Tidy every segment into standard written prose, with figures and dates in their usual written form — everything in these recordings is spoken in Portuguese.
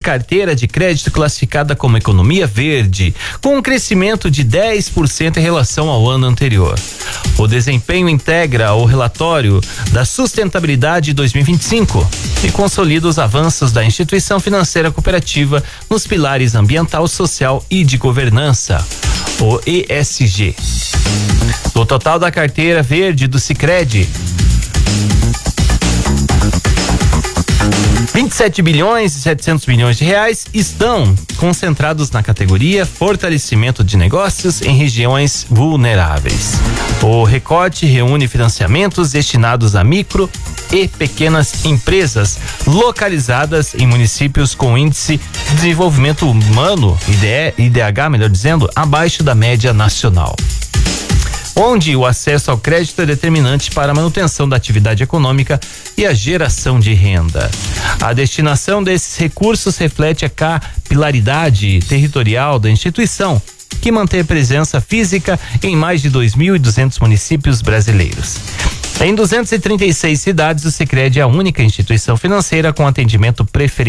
carteira de crédito classificada como economia verde, com um crescimento de 10% em relação ao ano anterior. O desempenho integra o relatório da sustentabilidade 2025 e consolida os avanços da instituição financeira cooperativa nos pilares ambiental, social e de governança, o ESG. O total da carteira verde do Sicredi, 27 bilhões e 700 milhões de reais estão concentrados na categoria fortalecimento de negócios em regiões vulneráveis. O recorte reúne financiamentos destinados a micro e pequenas empresas localizadas em municípios com índice de desenvolvimento humano, IDH, melhor dizendo, abaixo da média nacional, onde o acesso ao crédito é determinante para a manutenção da atividade econômica e a geração de renda. A destinação desses recursos reflete a capilaridade territorial da instituição, que mantém presença física em mais de 2.200 municípios brasileiros. Em 236 cidades, o Sicredi é a única instituição financeira com atendimento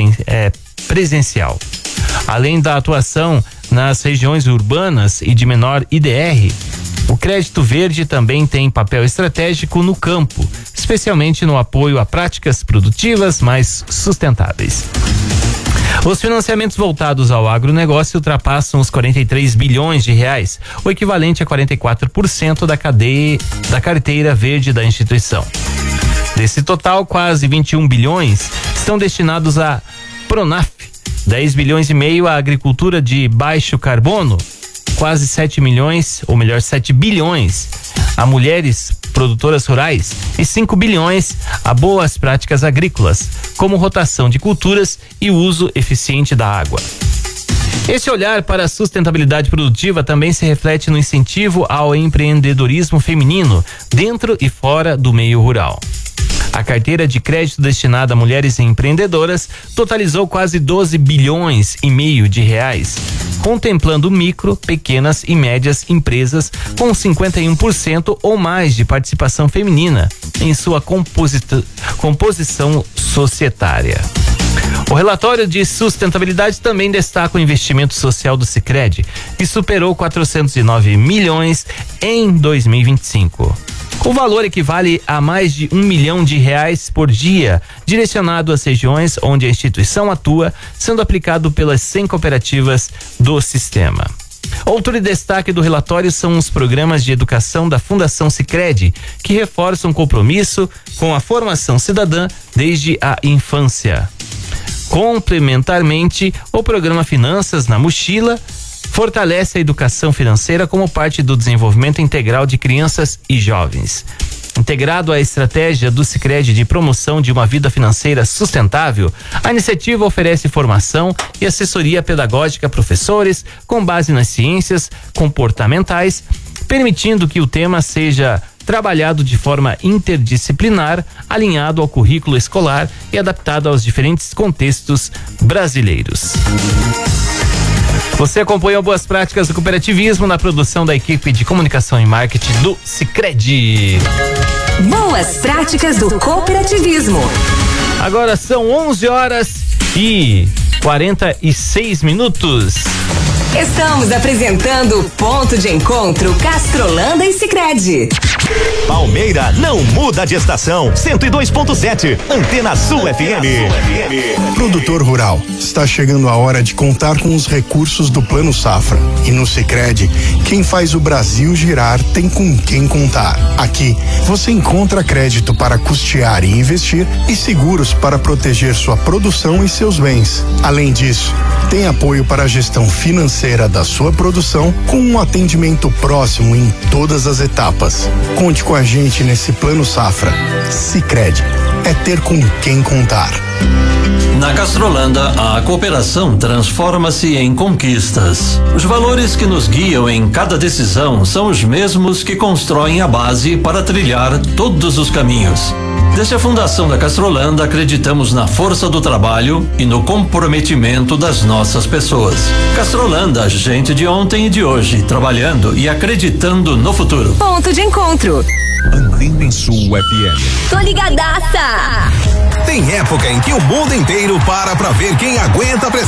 presencial. Além da atuação nas regiões urbanas e de menor IDR, o crédito verde também tem papel estratégico no campo, especialmente no apoio a práticas produtivas mais sustentáveis. Os financiamentos voltados ao agronegócio ultrapassam os 43 bilhões de reais, o equivalente a 44% da carteira verde da instituição. Desse total, quase 21 bilhões estão destinados a Pronaf, 10 bilhões e meio à agricultura de baixo carbono, quase 7 bilhões a mulheres produtoras rurais e 5 bilhões a boas práticas agrícolas, como rotação de culturas e uso eficiente da água. Esse olhar para a sustentabilidade produtiva também se reflete no incentivo ao empreendedorismo feminino dentro e fora do meio rural. A carteira de crédito destinada a mulheres empreendedoras totalizou quase 12 bilhões e meio de reais, contemplando micro, pequenas e médias empresas com 51% ou mais de participação feminina em sua composição societária. O relatório de sustentabilidade também destaca o investimento social do Sicredi, que superou 409 milhões em 2025. O valor equivale a mais de 1 milhão de reais por dia, direcionado às regiões onde a instituição atua, sendo aplicado pelas 100 cooperativas do sistema. Outro destaque do relatório são os programas de educação da Fundação Sicredi, que reforçam o compromisso com a formação cidadã desde a infância. Complementarmente, o programa Finanças na Mochila fortalece a educação financeira como parte do desenvolvimento integral de crianças e jovens. Integrado à estratégia do Sicredi de promoção de uma vida financeira sustentável, a iniciativa oferece formação e assessoria pedagógica a professores com base nas ciências comportamentais, permitindo que o tema seja trabalhado de forma interdisciplinar, alinhado ao currículo escolar e adaptado aos diferentes contextos brasileiros. Você acompanhou Boas Práticas do Cooperativismo na produção da equipe de comunicação e marketing do Sicredi. Boas Práticas do Cooperativismo. Agora são 11h46. Estamos apresentando Ponto de Encontro Castrolanda e Sicredi. Palmeira não muda de estação. 102.7, Antena Sul FM. Produtor rural, está chegando a hora de contar com os recursos do Plano Safra. E no Sicredi, quem faz o Brasil girar tem com quem contar. Aqui, você encontra crédito para custear e investir e seguros para proteger sua produção e seus bens. Além disso, tem apoio para a gestão financeira da sua produção com um atendimento próximo em todas as etapas. Conte com a gente nesse Plano Safra. Sicredi é ter com quem contar. Na Castrolanda, a cooperação transforma-se em conquistas. Os valores que nos guiam em cada decisão são os mesmos que constroem a base para trilhar todos os caminhos. Desde a fundação da Castrolanda, acreditamos na força do trabalho e no comprometimento das nossas pessoas. Castrolanda, gente de ontem e de hoje, trabalhando e acreditando no futuro. Ponto de Encontro. Antena Sul FM. Tô ligadaça! Tem época em que o mundo inteiro para pra ver quem aguenta a pressão.